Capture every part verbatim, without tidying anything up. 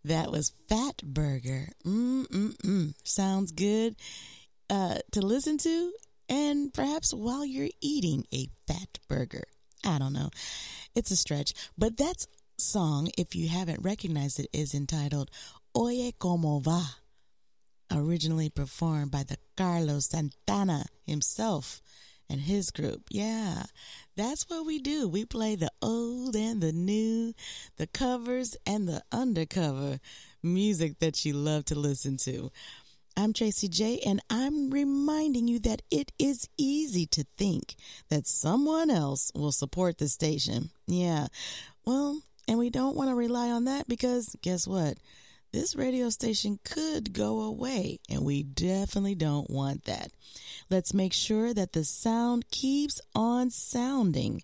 That was Fat Burger. Mm-mm-mm. Sounds good uh, to listen to, and perhaps while you're eating a fat burger. I don't know. It's a stretch. But that song, if you haven't recognized it, is entitled Oye Como Va, originally performed by the Carlos Santana himself and his group. Yeah, that's what we do. We play the old and the new, the covers and the undercover music that you love to listen to. I'm Tracy J, and I'm reminding you that it is easy to think that someone else will support the station. Yeah, well, and we don't want to rely on that because guess what? This radio station could go away, and we definitely don't want that. Let's make sure that the sound keeps on sounding.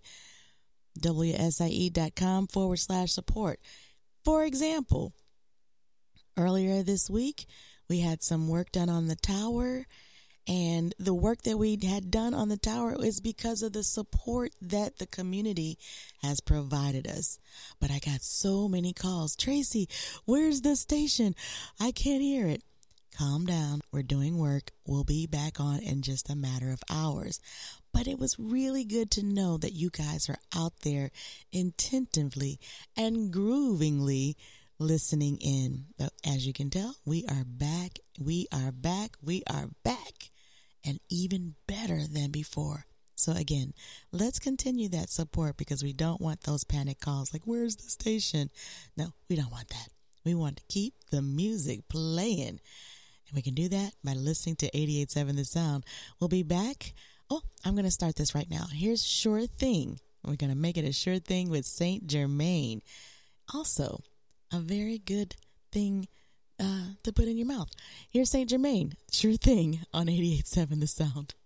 W S I E dot com forward slash support. For example, earlier this week, we had some work done on the tower, and the work that we had done on the tower is because of the support that the community has provided us. But I got so many calls. Tracy, where's the station? I can't hear it. Calm down. We're doing work. We'll be back on in just a matter of hours. But it was really good to know that you guys are out there intentively and groovingly listening in. But as you can tell, we are back. We are back. We are back. And even better than before. So again, let's continue that support because we don't want those panic calls like, where's the station? No, we don't want that. We want to keep the music playing. And we can do that by listening to eighty-eight point seven The Sound. We'll be back. Oh, I'm going to start this right now. Here's Sure Thing. We're going to make it a sure thing with Saint Germain. Also, a very good thing uh, to put in your mouth. Here's Saint Germain. Sure Thing on eighty-eight point seven The Sound.